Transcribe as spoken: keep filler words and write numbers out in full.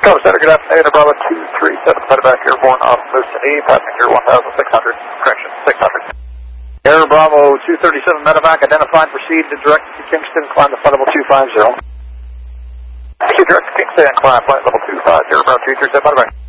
Cover Center, good afternoon. Bravo two three seven, medevac airborne off Houston E, passenger one thousand six hundred, correction, six hundred. Air Bravo two thirty-seven, medevac, identified, proceed to direct to Kingston, climb to flight level two five zero. Direct to Kingston, climb flight level two five zero, Bravo two three seven, medevac.